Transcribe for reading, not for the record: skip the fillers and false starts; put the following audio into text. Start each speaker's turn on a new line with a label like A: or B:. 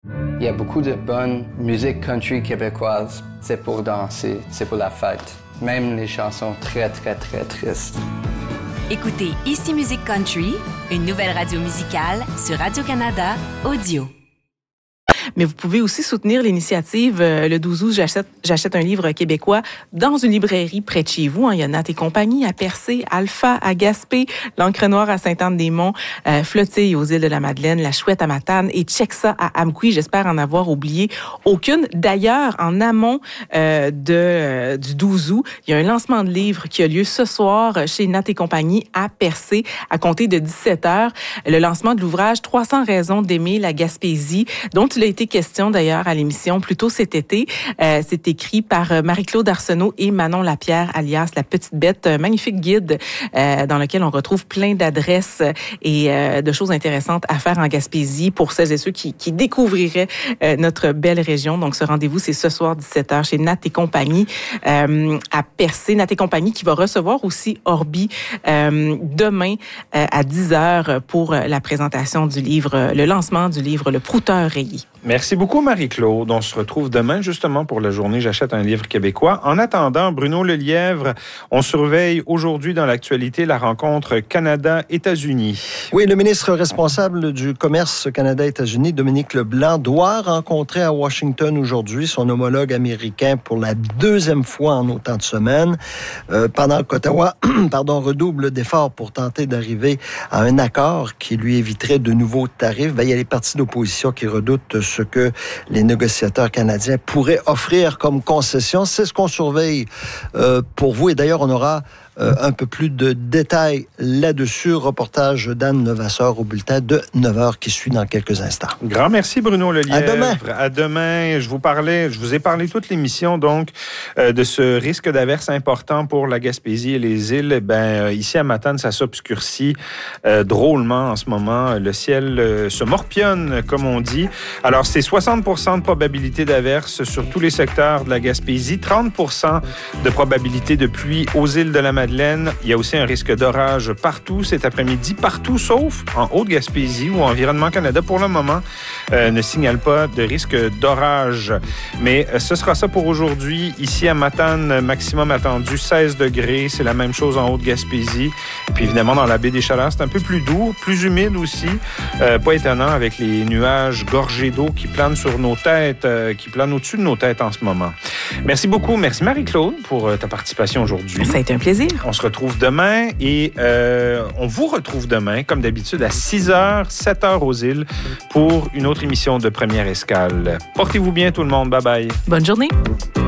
A: Il y a beaucoup de bonne musique country québécoise. C'est pour danser, c'est pour la fête. Même les chansons très, très, très tristes.
B: Écoutez Ici Musique Country, une nouvelle radio musicale sur Radio-Canada Audio.
C: Mais vous pouvez aussi soutenir l'initiative le 12 août, j'achète un livre québécois dans une librairie près de chez vous. Il y a Nat et compagnie à Percé, Alpha à Gaspé, l'Encre Noire à Sainte-Anne-des-Monts, Flottille aux îles de la Madeleine, La Chouette à Matane et Chexa à Amqui. J'espère en avoir oublié aucune. D'ailleurs, en amont du 12 août, il y a un lancement de livre qui a lieu ce soir chez Nat et compagnie à Percé à compter de 17h. Le lancement de l'ouvrage 300 raisons d'aimer la Gaspésie, dont il a été question d'ailleurs à l'émission plus tôt cet été. C'est écrit par Marie-Claude Arsenault et Manon Lapierre, alias La Petite Bête. Un magnifique guide dans lequel on retrouve plein d'adresses et de choses intéressantes à faire en Gaspésie pour celles et ceux qui découvriraient notre belle région. Donc, ce rendez-vous, c'est ce soir 17h chez Nat et compagnie à Percé. Nat et compagnie qui va recevoir aussi Orbi demain à 10h pour la présentation du livre, le lancement du livre Le Prouteur rayé.
D: Merci beaucoup, Marie-Claude. On se retrouve demain, justement, pour la journée J'achète un livre québécois. En attendant, Bruno Lelièvre, on surveille aujourd'hui dans l'actualité la rencontre Canada-États-Unis.
E: Oui, le ministre responsable du commerce Canada-États-Unis, Dominique Leblanc, doit rencontrer à Washington aujourd'hui son homologue américain pour la deuxième fois en autant de semaines, pendant qu'Ottawa redouble d'efforts pour tenter d'arriver à un accord qui lui éviterait de nouveaux tarifs. Il y a les partis d'opposition qui redoutent ce que les négociateurs canadiens pourraient offrir comme concession. C'est ce qu'on surveille pour vous. Et d'ailleurs, on aura un peu plus de détails là-dessus. Reportage d'Anne Levasseur au bulletin de 9h qui suit dans quelques instants.
D: Grand merci, Bruno Lelièvre.
E: À demain.
D: À demain. Je vous ai parlé toute l'émission, donc, de ce risque d'averse important pour la Gaspésie et les îles. Ici à Matane, ça s'obscurcit drôlement en ce moment. Le ciel se morpionne, comme on dit. Alors, c'est 60% de probabilité d'averse sur tous les secteurs de la Gaspésie, 30% de probabilité de pluie aux îles de la Madeleine. Il y a aussi un risque d'orage partout cet après-midi, partout sauf en Haute-Gaspésie où Environnement Canada, pour le moment, ne signale pas de risque d'orage. Mais ce sera ça pour aujourd'hui. Ici à Matane, maximum attendu 16 degrés. C'est la même chose en Haute-Gaspésie. Et puis évidemment, dans la baie des Chaleurs, c'est un peu plus doux, plus humide aussi. Pas étonnant avec les nuages gorgés d'eau qui planent sur nos têtes, qui planent au-dessus de nos têtes en ce moment. Merci beaucoup. Merci Marie-Claude pour ta participation aujourd'hui.
C: Ça a été un plaisir.
D: On se retrouve demain et on vous retrouve demain, comme d'habitude, à 6h, 7h aux îles pour une autre émission de Première Escale. Portez-vous bien tout le monde. Bye bye.
C: Bonne journée.